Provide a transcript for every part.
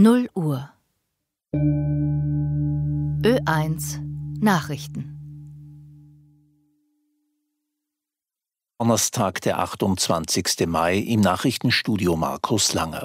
0 Uhr. Ö1 Nachrichten. Donnerstag, der 28. Mai, im Nachrichtenstudio Markus Langer.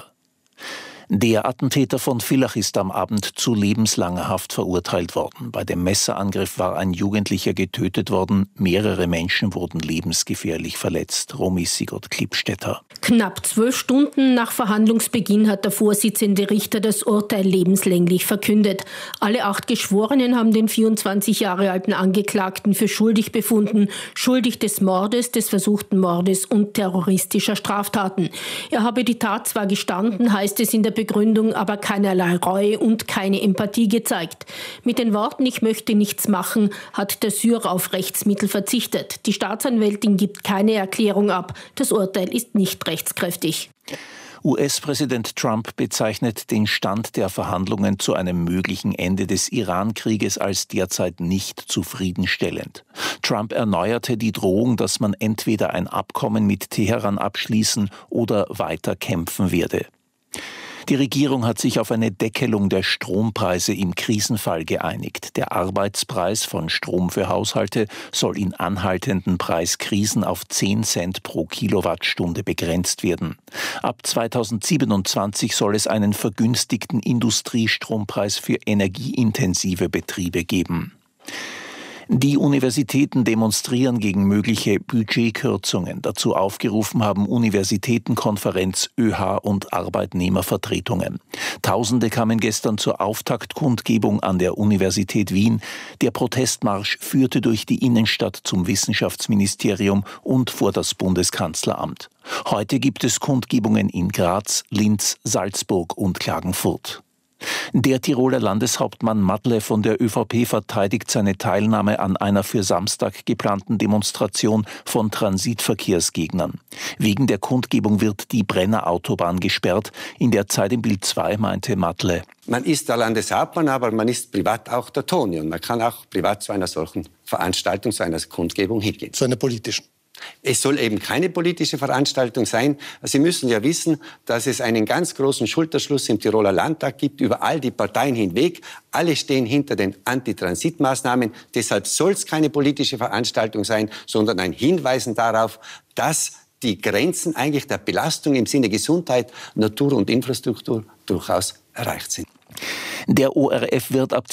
Der Attentäter von Villach ist am Abend zu lebenslanger Haft verurteilt worden. Bei dem Messerangriff war ein Jugendlicher getötet worden. Mehrere Menschen wurden lebensgefährlich verletzt. Romy Sigurd-Klippstetter. Knapp 12 Stunden nach Verhandlungsbeginn hat der Vorsitzende Richter das Urteil lebenslänglich verkündet. Alle 8 Geschworenen haben den 24 Jahre alten Angeklagten für schuldig befunden. Schuldig des Mordes, des versuchten Mordes und terroristischer Straftaten. Er habe die Tat zwar gestanden, heißt es in der Begründung, aber keinerlei Reue und keine Empathie gezeigt. Mit den Worten „Ich möchte nichts machen" hat der Syrer auf Rechtsmittel verzichtet. Die Staatsanwältin gibt keine Erklärung ab. Das Urteil ist nicht rechtskräftig. US-Präsident Trump bezeichnet den Stand der Verhandlungen zu einem möglichen Ende des Iran-Krieges als derzeit nicht zufriedenstellend. Trump erneuerte die Drohung, dass man entweder ein Abkommen mit Teheran abschließen oder weiter kämpfen werde. Die Regierung hat sich auf eine Deckelung der Strompreise im Krisenfall geeinigt. Der Arbeitspreis von Strom für Haushalte soll in anhaltenden Preiskrisen auf 10 Cent pro Kilowattstunde begrenzt werden. Ab 2027 soll es einen vergünstigten Industriestrompreis für energieintensive Betriebe geben. Die Universitäten demonstrieren gegen mögliche Budgetkürzungen. Dazu aufgerufen haben Universitätenkonferenz, ÖH und Arbeitnehmervertretungen. Tausende kamen gestern zur Auftaktkundgebung an der Universität Wien. Der Protestmarsch führte durch die Innenstadt zum Wissenschaftsministerium und vor das Bundeskanzleramt. Heute gibt es Kundgebungen in Graz, Linz, Salzburg und Klagenfurt. Der Tiroler Landeshauptmann Madle von der ÖVP verteidigt seine Teilnahme an einer für Samstag geplanten Demonstration von Transitverkehrsgegnern. Wegen der Kundgebung wird die Brenner Autobahn gesperrt. In der Zeit im Bild 2 meinte Madle: Man ist der Landeshauptmann, aber man ist privat auch der Toni. Und man kann auch privat zu einer solchen Veranstaltung, zu einer Kundgebung hingehen. Zu einer politischen? Es soll eben keine politische Veranstaltung sein. Sie müssen ja wissen, dass es einen ganz großen Schulterschluss im Tiroler Landtag gibt, über all die Parteien hinweg. Alle stehen hinter den Antitransitmaßnahmen. Deshalb soll es keine politische Veranstaltung sein, sondern ein Hinweisen darauf, dass die Grenzen eigentlich der Belastung im Sinne Gesundheit, Natur und Infrastruktur durchaus erreicht sind. Der ORF wird ab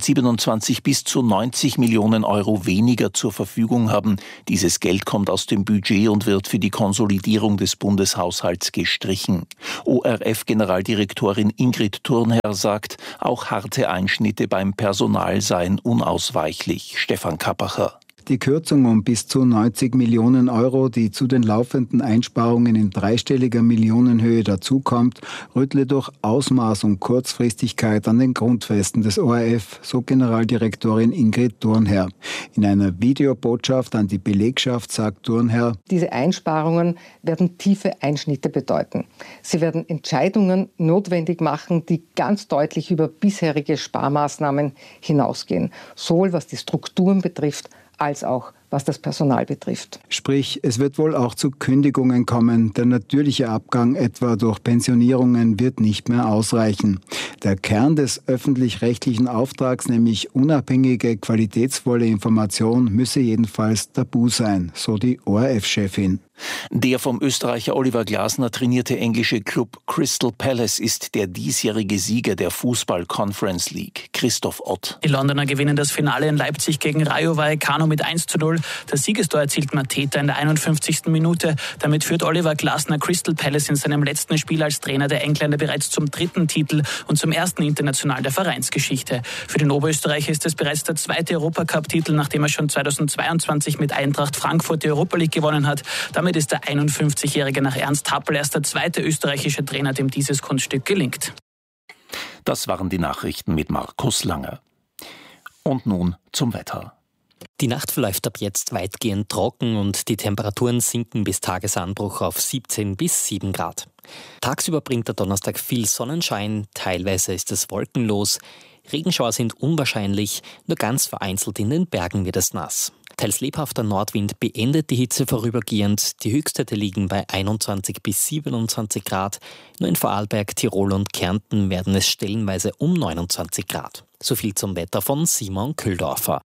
2027 bis zu 90 Millionen Euro weniger zur Verfügung haben. Dieses Geld kommt aus dem Budget und wird für die Konsolidierung des Bundeshaushalts gestrichen. ORF-Generaldirektorin Ingrid Thurnherr sagt, auch harte Einschnitte beim Personal seien unausweichlich. Stefan Kappacher. Die Kürzung um bis zu 90 Millionen Euro, die zu den laufenden Einsparungen in dreistelliger Millionenhöhe dazukommt, rüttle durch Ausmaß und Kurzfristigkeit an den Grundfesten des ORF, so Generaldirektorin Ingrid Thurnherr. In einer Videobotschaft an die Belegschaft sagt Thurnherr: Diese Einsparungen werden tiefe Einschnitte bedeuten. Sie werden Entscheidungen notwendig machen, die ganz deutlich über bisherige Sparmaßnahmen hinausgehen, sowohl was die Strukturen betrifft, als auch was das Personal betrifft. Sprich, es wird wohl auch zu Kündigungen kommen. Der natürliche Abgang etwa durch Pensionierungen wird nicht mehr ausreichen. Der Kern des öffentlich-rechtlichen Auftrags, nämlich unabhängige, qualitätsvolle Information, müsse jedenfalls tabu sein, so die ORF-Chefin. Der vom Österreicher Oliver Glasner trainierte englische Club Crystal Palace ist der diesjährige Sieger der Fußball-Conference League, Christoph Ott. Die Londoner gewinnen das Finale in Leipzig gegen Rayo Vallecano mit 1:0. Das Siegestor erzielt Mateta in der 51. Minute. Damit führt Oliver Glasner Crystal Palace in seinem letzten Spiel als Trainer der Engländer bereits zum 3. Titel und zum 1. international der Vereinsgeschichte. Für den Oberösterreicher ist es bereits der 2. Europacup-Titel, nachdem er schon 2022 mit Eintracht Frankfurt die Europa League gewonnen hat. Damit ist der 51-Jährige nach Ernst Happel erst der 2. österreichische Trainer, dem dieses Kunststück gelingt. Das waren die Nachrichten mit Markus Langer. Und nun zum Wetter. Die Nacht verläuft ab jetzt weitgehend trocken und die Temperaturen sinken bis Tagesanbruch auf 17 bis 7 Grad. Tagsüber bringt der Donnerstag viel Sonnenschein, teilweise ist es wolkenlos. Regenschauer sind unwahrscheinlich, nur ganz vereinzelt in den Bergen wird es nass. Teils lebhafter Nordwind beendet die Hitze vorübergehend. Die Höchstwerte liegen bei 21 bis 27 Grad. Nur in Vorarlberg, Tirol und Kärnten werden es stellenweise um 29 Grad. So viel zum Wetter von Simon Köhldorfer.